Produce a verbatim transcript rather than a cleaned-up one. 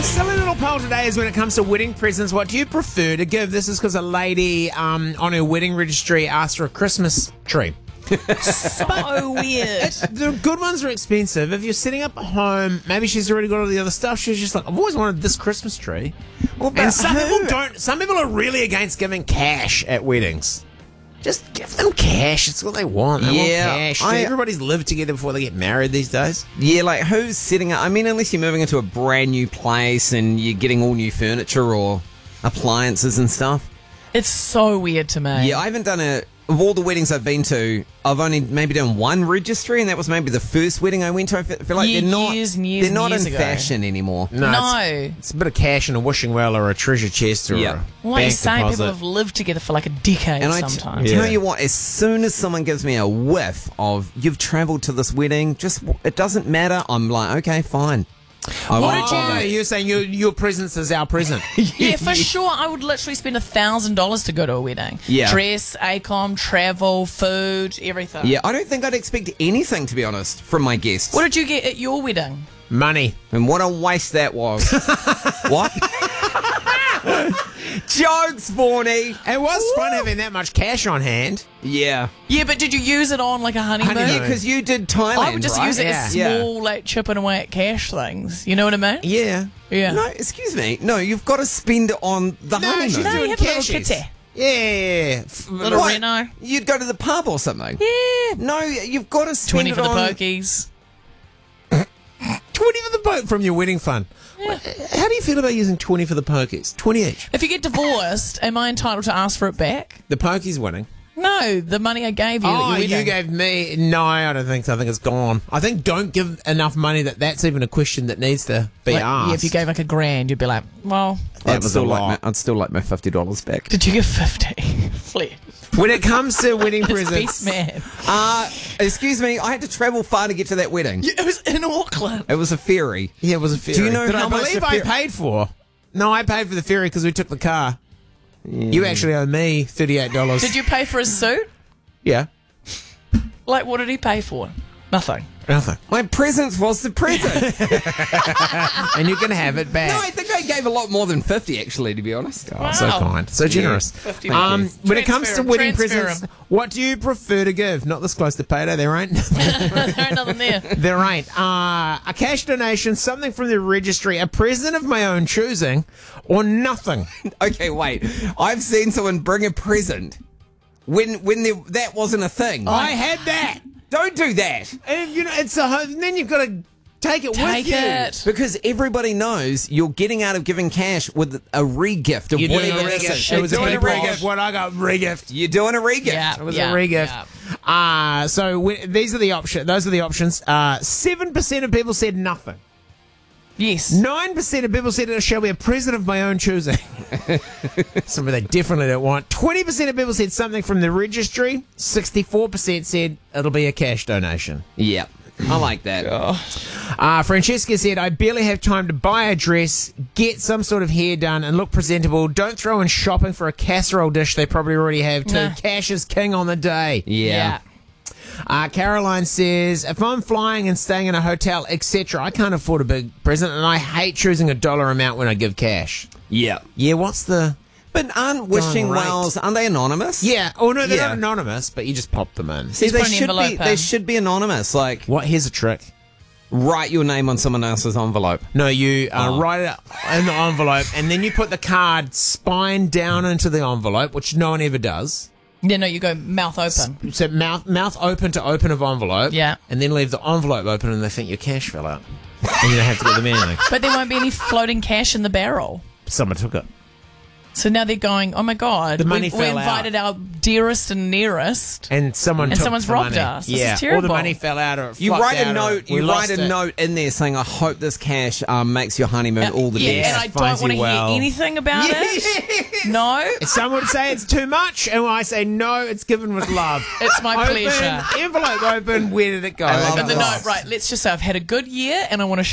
silly little poll today is when it comes to wedding presents, what do you prefer to give? This is because a lady um, on her wedding registry asked for a Christmas tree. So weird. The good ones are expensive. If you're setting up a home, maybe she's already got all the other stuff. She's just like, I've always wanted this Christmas tree. Well, but and some who- people don't. Some people are really against giving cash at weddings. Just give them cash. It's what they want. They Yeah, want cash. I- Everybody's lived together before they get married these days. Yeah, like who's setting up? I mean, unless you're moving into a brand new place and you're getting all new furniture or appliances and stuff. It's so weird to me. Yeah, I haven't done a. Of all the weddings I've been to, I've only maybe done one registry, and that was maybe the first wedding I went to. I fe- feel like Ye- they're not. years and years they're and not years in ago. fashion anymore. No. No. It's, it's a bit of cash in a wishing well or a treasure chest or Yeah. a Like you bank say, deposit. people have lived together for like a decade And I t- sometimes. Yeah. tell you what, as soon as someone gives me a whiff of you've travelled to this wedding, just it doesn't matter. I'm like, okay, fine. I Oh, won't bother. you're saying your your presence is our present. Yeah, for sure. I would literally spend a thousand dollars to go to a wedding. Yeah. Dress, ACOM, travel, food, everything. Yeah, I don't think I'd expect anything, to be honest, from my guests. What did you get at your wedding? Money. And what a waste that was. What? Jokes, Borny. It was fun having that much cash on hand. Yeah. Yeah, but did you use it on like a honeymoon? Honeymoon. Yeah, because you did Thailand, I would just right? use it Yeah. as Yeah. small, like chipping away at cash things. You know what I mean? Yeah. Yeah. No, excuse me. No, you've got to spend it on the No, honeymoon. she's No, doing you have a little cashies. kitty. Yeah. F- Little what? Reno. You'd go to the pub or something. Yeah. No, you've got to spend twenty it for the on... pokies. twenty for the boat from your wedding fund. How do you feel about using twenty for the pokies? twenty each. If you get divorced, am I entitled to ask for it back? The pokies winning. No, the money I gave you. at Oh, your you wedding. gave me. No, I don't think so. I think it's gone. I think don't give enough money that that's even a question that needs to be Like, asked. yeah, if you gave like a grand, you'd be like, well, That I'd was still a like lot. my, I'd still like my fifty dollars back. did you give fifty? Flip. When it comes to wedding It's presents, best man. Uh, excuse me, I had to travel far to get to that wedding. It was in Auckland. It was a ferry. yeah, it was a ferry. Do you know that how I much believe the I fer- paid for? No, I paid for the ferry because we took the car. You actually owe me thirty-eight dollars. Did you pay for his suit? Yeah, Like, what did he pay for? Nothing. nothing. My present was the present. And you can have it back. No, I think I gave a lot more than fifty, actually, to be honest. Oh, so Wow. kind, so generous. fifty Um, when it comes Transfer to 'em, wedding transfer presents, 'em. what do you prefer to give? Not this close to payday, there ain't. there ain't nothing there. There ain't. Uh, a cash donation, something from the registry, a present of my own choosing, or nothing. Okay, wait. I've seen someone bring a present when when there, that wasn't a thing. I had that. Don't do that. And you know, it's a. And then you've got to take it Take with you. it. Because everybody knows you're getting out of giving cash with a re-gift of You're doing whatever a it is. regift. You're It was a doing big a re-gift. regift. What I got, regift. You're doing a re-gift. Yeah. It was yeah, a regift. yeah. Uh, so we, these are the options. Those are the options. Uh, Seven percent of people said nothing. Yes. Nine percent of people said it shall be a present of my own choosing. Some of they definitely don't want. Twenty percent of people said something from the registry. Sixty-four percent said it'll be a cash donation. Yeah. I like that. Uh, Francesca said, I barely have time to buy a dress, get some sort of hair done, and look presentable. Don't throw in shopping for a casserole dish they probably already have too. Nah. Cash is king on the day. Yeah. Uh, Caroline says, if I'm flying and staying in a hotel, et cetera, I can't afford a big present, and I hate choosing a dollar amount when I give cash. Yeah. Yeah, what's the... But aren't wishing right. wells, aren't they anonymous? Yeah, oh no, they're Yeah. not anonymous, but you just pop them in. See, Just they put an should envelope be. in. They should be anonymous. Like, What? Here's a trick. write your name on someone else's envelope. No, you uh, Oh. write it in the envelope, and then you put the card spine down into the envelope, which no one ever does. Yeah, no, you go mouth open. So mouth mouth open to open of envelope. Yeah. And then leave the envelope open, and they think your cash fell out, and you don't have to get them anything. But there won't be any floating cash in the barrel. Someone took it. So now they're going, oh my God, The money we, we fell invited our dearest and nearest. And someone And took someone's the robbed money. us. This is Yeah, or the terrible. money fell out, or it You flopped write a out, or note. we You lost write a it. note in there saying, "I hope this cash um, makes your honeymoon all the yeah, best." and I finds don't want you to well. hear anything about it. No, Some would say it's too much, and I say no, it's given with love. it's my Open, pleasure. envelope open. Where did it go? I love And the it. note, right, let's just say I've had a good year and I want to